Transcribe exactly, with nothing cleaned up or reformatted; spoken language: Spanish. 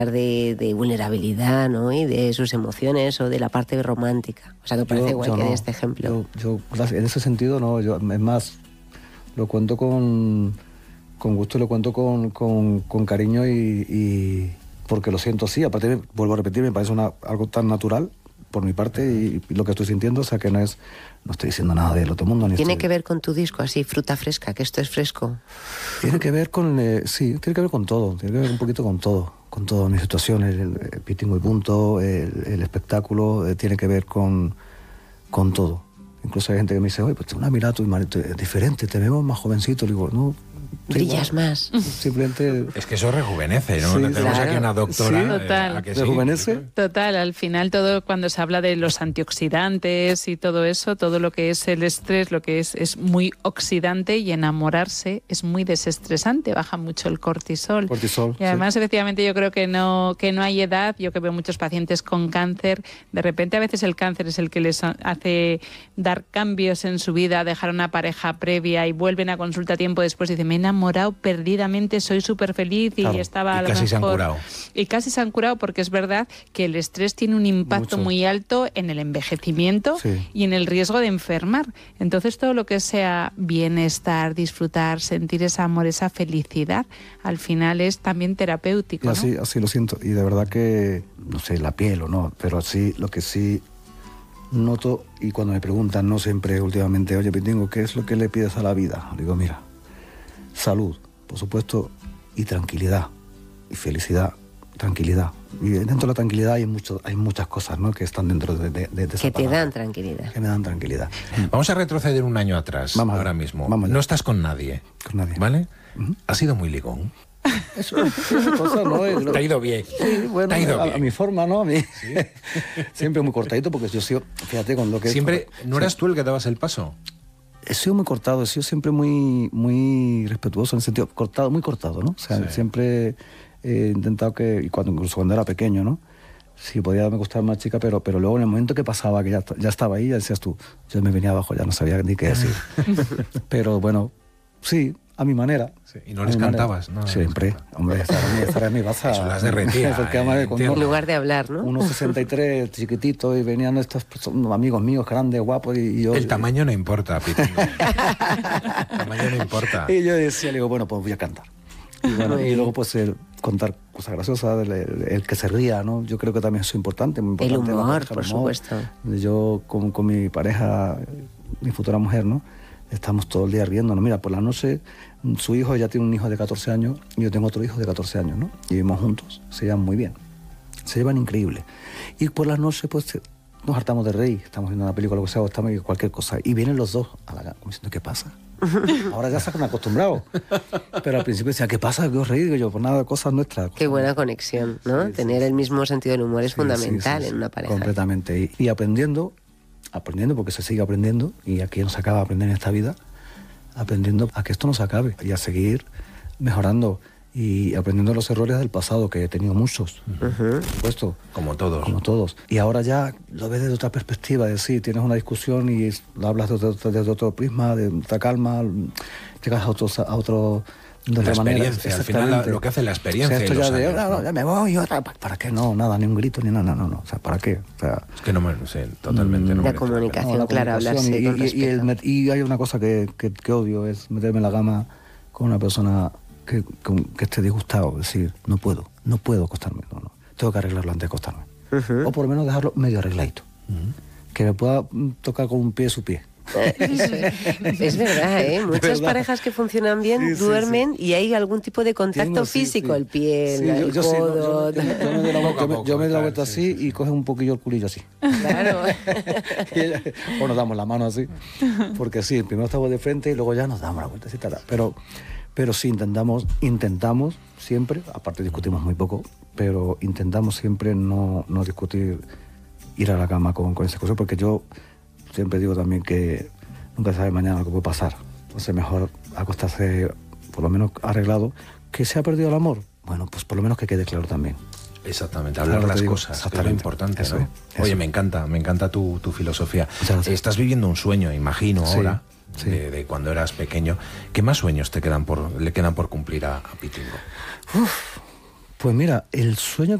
De, de vulnerabilidad, ¿no? Y de sus emociones o de la parte romántica. O sea, que parece yo, igual yo que no. en este ejemplo. Yo, yo, en ese sentido, no. Yo, es más, lo cuento con, con gusto, lo cuento con, con, con cariño y, y porque lo siento así. Aparte, vuelvo a repetir, me parece una, algo tan natural por mi parte y, y lo que estoy sintiendo, o sea, que no es, no estoy diciendo nada del otro mundo. Ni ¿Tiene estoy... que ver con tu disco, así, fruta fresca, que esto es fresco? Tiene que ver con, eh, sí, tiene que ver con todo, tiene que ver un poquito con todo, con todas mis situaciones, el, el Pitingo y punto, el, el espectáculo, eh, tiene que ver con, con todo. Incluso hay gente que me dice, oye, pues una mirada tu marido es diferente, te vemos más jovencito. Le digo, no... Brillas igual. más. Simplemente... Es que eso rejuvenece, ¿no? Sí, Tenemos claro. aquí una doctora. Sí, total. Eh, ¿a que sí? ¿Rejuvenece? Total, al final todo cuando se habla de los antioxidantes y todo eso, todo lo que es el estrés, lo que es es muy oxidante y enamorarse es muy desestresante, baja mucho el cortisol. Cortisol, Y además, sí. efectivamente, yo creo que no que no hay edad. Yo que veo muchos pacientes con cáncer, de repente a veces el cáncer es el que les hace dar cambios en su vida, dejar una pareja previa y vuelven a consulta tiempo después y dicen, me he enamorado perdidamente, soy súper feliz y Claro, estaba y a lo casi se han mejor... curado. Y casi se han curado porque es verdad que el estrés tiene un impacto Mucho. muy alto en el envejecimiento Sí. y en el riesgo de enfermar. Entonces todo lo que sea bienestar, disfrutar, sentir ese amor, esa felicidad, al final es también terapéutico, Y ¿no? así, así lo siento. Y de verdad que, no sé, la piel o no, pero así, lo que sí noto, y cuando me preguntan, no siempre últimamente, oye, Pitingo, ¿qué es lo que le pides a la vida? Digo, mira, salud, por supuesto, y tranquilidad, y felicidad, tranquilidad. Y dentro de la tranquilidad hay, mucho, hay muchas cosas, ¿no?, que están dentro de, de, de esa Que te palabra, dan tranquilidad. que me dan tranquilidad. Vamos a retroceder un año atrás, Vamos ahora allá, mismo. vamos allá. No estás con nadie, Con nadie. ¿vale? Ujú. Has sido muy ligón. Eso es una cosa, ¿no? Es lo- Te ha ido bien. Sí, bueno, Te ha ido a, bien. a mi forma, ¿no? A mí. Siempre muy cortadito, porque yo sigo, fíjate, con lo que... Siempre, ¿no Sí. eras tú el que dabas el paso? He sido muy cortado, he sido siempre muy, muy respetuoso en el sentido, cortado, muy cortado, ¿no? O sea, Sí. siempre he intentado que, y cuando, incluso cuando era pequeño, ¿no? Sí, podía me gustar una chica, pero, pero luego en el momento que pasaba, que ya, ya estaba ahí, ya decías tú, yo me venía abajo, ya no sabía ni qué decir. Pero bueno, sí, a mi manera. Sí, y no A les mi manera. cantabas, ¿no? Siempre, hombre, esta era mi, esta era mi baza. Eso las derretía, Porque eh, además con entiendo. En lugar de hablar, ¿no? uno sesenta y tres, chiquitito, y venían estos personas, amigos míos, grandes, guapos, y, y yo... El tamaño no importa, Pitingo. El tamaño no importa. Y yo decía, le digo, bueno, pues voy a cantar. Y, bueno, y luego pues el contar cosas graciosas, el, el- el que se ría, ¿no? Yo creo que también es importante, muy El importante. la humor, pareja, por el humor. supuesto. Yo con, con mi pareja, mi futura mujer, ¿no? Estamos todo el día riéndonos. Mira, por la noche, su hijo ya tiene un hijo de catorce años y yo tengo otro hijo de catorce años, ¿no? Y vivimos juntos, se llevan muy bien. Se llevan increíble. Y por las noches, pues, nos hartamos de reír. Estamos viendo una película, lo que sea, o estamos viendo cualquier cosa. Y vienen los dos a la, como diciendo, ¿qué pasa? Ahora ya se han acostumbrado. Pero al principio decía, ¿qué pasa? ¿Qué os reís? Digo yo, pues nada, cosas nuestras. Qué buena conexión, ¿no? Sí, Tener sí, el mismo sentido del humor es Sí, fundamental sí, sí, en sí, una pareja. Completamente. Y, y aprendiendo, aprendiendo, porque se sigue aprendiendo, y aquí no se acaba de aprender en esta vida, aprendiendo a que esto no se acabe y a seguir mejorando y aprendiendo los errores del pasado, que he tenido muchos, por supuesto, Como todos. como todos. Y ahora ya lo ves desde otra perspectiva, es decir, tienes una discusión y es- lo hablas desde, otro- desde otro prisma, de otra calma, llegas a otro... A otro de La otra manera. experiencia, al final, Exactamente. la- lo que hace la experiencia O sea, esto y los ya de, años, "Ah, no, ¿no? ya me voy, otra, ¿para qué? No, nada, ni un grito, ni nada, no, no, o sea, ¿para qué? O sea, Es que no me sé, totalmente. No La merece comunicación. no, la claro, comunicación. hablarse y, con y- y el respeto. met- y hay una cosa que, que, que odio, es meterme en la cama con una persona que, con- que esté disgustado, es decir, no puedo, no puedo acostarme, no, no, tengo que arreglarlo antes de acostarme. Ujú. O por lo menos dejarlo medio arregladito, que me pueda mm, tocar con un pie su pie. Eh, eso es, es verdad, ¿eh? Muchas verdad. parejas que funcionan bien Sí, sí, duermen y hay algún tipo de contacto Tengo, sí, físico, sí. el pie, Sí, el, yo- el yo sí, no, codo. yo, yo- yo me doy la vuelta- Poco a yo me- poco, yo me doy la tal, vuelta sí, así sí, y coges un poquillo el culillo así. Claro. Y ella- o nos damos la mano así, porque sí, primero estamos de frente y luego ya nos damos la vueltecita. Pero, pero sí, intentamos, intentamos siempre, aparte discutimos muy poco, pero intentamos siempre no, no discutir, ir a la cama con, con esa cosa, porque yo siempre digo también que nunca se sabe mañana lo que puede pasar. Entonces mejor acostarse por lo menos arreglado. ¿Que se ha perdido el amor? Bueno, pues por lo menos que quede claro también. Exactamente, hablar Claro, te las digo, cosas, que es lo exactamente. importante, Eso ¿no? es, eso Oye, es. me encanta, me encanta tu, tu filosofía. Muchas gracias. Estás viviendo un sueño, imagino, Sí, ahora, sí. De, de cuando eras pequeño. ¿Qué más sueños te quedan por, le quedan por cumplir a, a Pitingo? Pues mira, el sueño